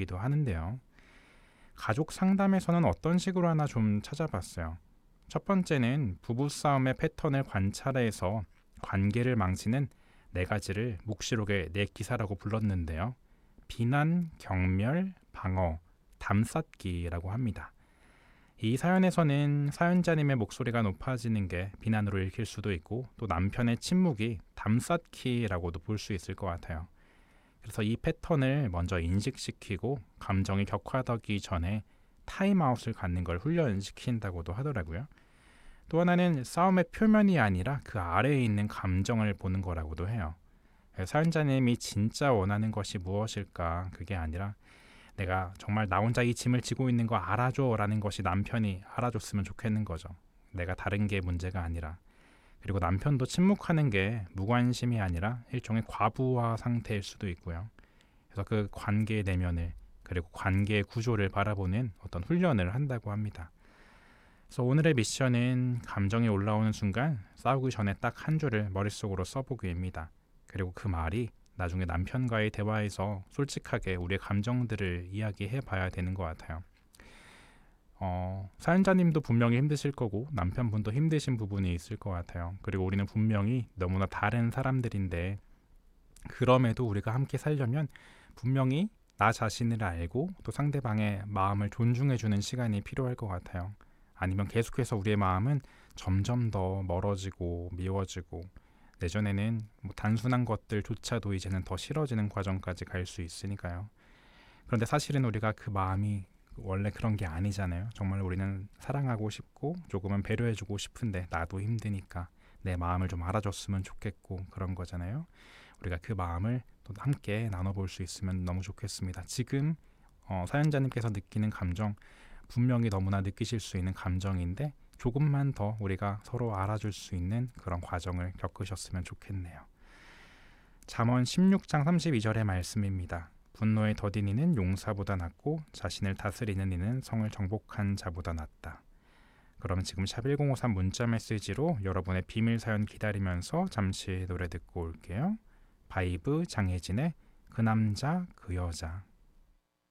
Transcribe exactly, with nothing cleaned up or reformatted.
되기도 하는데요. 가족 상담에서는 어떤 식으로 하나 좀 찾아봤어요. 첫 번째는 부부싸움의 패턴을 관찰해서 관계를 망치는 네 가지를 묵시록의 네 기사라고 불렀는데요. 비난, 경멸, 방어, 담쌓기라고 합니다. 이 사연에서는 사연자님의 목소리가 높아지는 게 비난으로 읽힐 수도 있고, 또 남편의 침묵이 담쌓기라고도 볼 수 있을 것 같아요. 그래서 이 패턴을 먼저 인식시키고 감정이 격화되기 전에 타임아웃을 갖는 걸 훈련시킨다고도 하더라고요. 또 하나는 싸움의 표면이 아니라 그 아래에 있는 감정을 보는 거라고도 해요. 사연자님이 진짜 원하는 것이 무엇일까? 그게 아니라 내가 정말 나 혼자 이 짐을 지고 있는 거 알아줘 라는 것이 남편이 알아줬으면 좋겠는 거죠. 내가 다른 게 문제가 아니라. 그리고 남편도 침묵하는 게 무관심이 아니라 일종의 과부하 상태일 수도 있고요. 그래서 그 관계의 내면을, 그리고 관계의 구조를 바라보는 어떤 훈련을 한다고 합니다. 그래서 오늘의 미션은 감정이 올라오는 순간 싸우기 전에 딱 한 줄을 머릿속으로 써보기입니다. 그리고 그 말이 나중에 남편과의 대화에서 솔직하게 우리의 감정들을 이야기해 봐야 되는 것 같아요. 어, 사연자님도 분명히 힘드실 거고 남편분도 힘드신 부분이 있을 것 같아요. 그리고 우리는 분명히 너무나 다른 사람들인데, 그럼에도 우리가 함께 살려면 분명히 나 자신을 알고 또 상대방의 마음을 존중해주는 시간이 필요할 것 같아요. 아니면 계속해서 우리의 마음은 점점 더 멀어지고 미워지고, 내전에는 뭐 단순한 것들조차도 이제는 더 싫어지는 과정까지 갈 수 있으니까요. 그런데 사실은 우리가 그 마음이 원래 그런 게 아니잖아요. 정말 우리는 사랑하고 싶고 조금은 배려해주고 싶은데 나도 힘드니까 내 마음을 좀 알아줬으면 좋겠고, 그런 거잖아요. 우리가 그 마음을 또 함께 나눠볼 수 있으면 너무 좋겠습니다. 지금 어, 사연자님께서 느끼는 감정 분명히 너무나 느끼실 수 있는 감정인데, 조금만 더 우리가 서로 알아줄 수 있는 그런 과정을 겪으셨으면 좋겠네요. 잠언 십육 장 삼십이 절의 말씀입니다. 분노의 더딘 이는 용사보다 낫고 자신을 다스리는 이는 성을 정복한 자보다 낫다. 그럼 지금 샵 일공오삼 문자 메시지로 여러분의 비밀 사연 기다리면서 잠시 노래 듣고 올게요. 바이브 장혜진의 그 남자 그 여자.